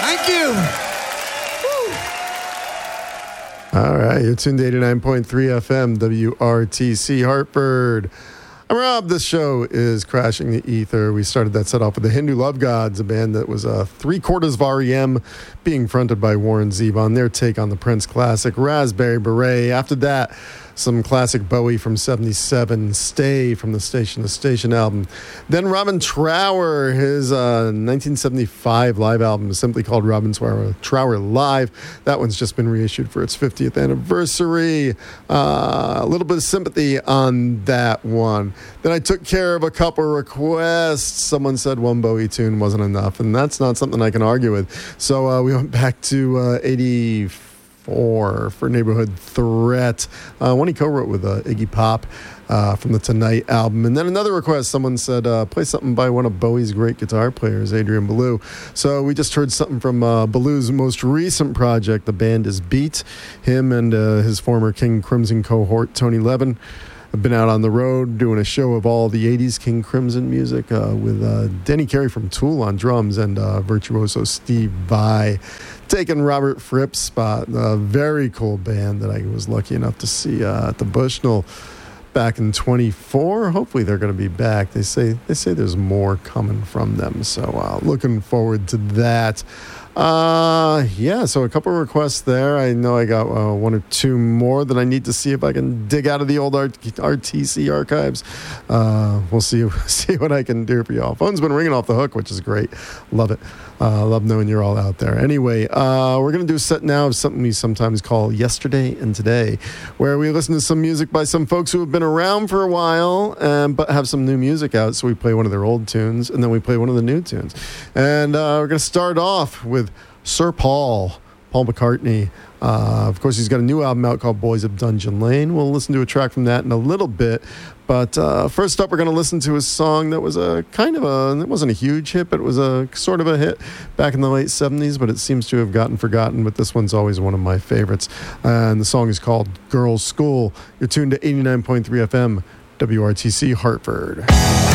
Thank you. All right, you're tuned to 89.3 FM, WRTC Hartford. I'm Rob. This show is Crashing the Ether. We started that set off with the Hindu Love Gods, a band that was three-quarters of REM, being fronted by Warren Zevon, their take on the Prince classic, Raspberry Beret. After that, some classic Bowie from 77, Stay from the Station to Station album. Then Robin Trower, his 1975 live album, simply called Robin Trower Live. That one's just been reissued for its 50th anniversary. A little bit of sympathy on that one. Then I took care of a couple requests. Someone said one Bowie tune wasn't enough, and that's not something I can argue with. So we went back to 84 for Neighborhood Threat, one he co-wrote with Iggy Pop from the Tonight album. And then another request, someone said play something by one of Bowie's great guitar players, Adrian Belew. So we just heard something from Belew's most recent project, The Band Is Beat. Him and his former King Crimson cohort, Tony Levin, have been out on the road doing a show of all the 80s King Crimson music with Denny Carey from Tool on drums and virtuoso Steve Vai taking Robert Fripp's spot. A very cool band that I was lucky enough to see at the Bushnell back in 24. Hopefully they're going to be back. They say there's more coming from them, so looking forward to that. So a couple of requests there. I know I got one or two more that I need to see if I can dig out of the old RTC archives. We'll see what I can do for y'all. Phone's been ringing off the hook, which is great. Love it. Love knowing you're all out there. Anyway, we're going to do a set now of something we sometimes call Yesterday and Today, where we listen to some music by some folks who have been around for a while, but have some new music out. So we play one of their old tunes, and then we play one of the new tunes. And we're going to start off with Sir Paul McCartney. Of course, he's got a new album out called Boys of Dungeon Lane. We'll listen to a track from that in a little bit. But first up, we're going to listen to a song that was it wasn't a huge hit, but it was a sort of a hit back in the late 70s, but it seems to have gotten forgotten. But this one's always one of my favorites. And the song is called Girls' School. You're tuned to 89.3 FM, WRTC Hartford.